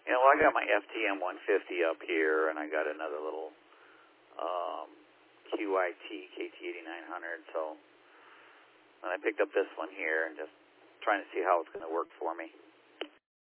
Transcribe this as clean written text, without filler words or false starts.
Well, I got my FTM 150 up here, and I got another little QIT KT8900. So, and I picked up this one here, and just trying to see how it's going to work for me.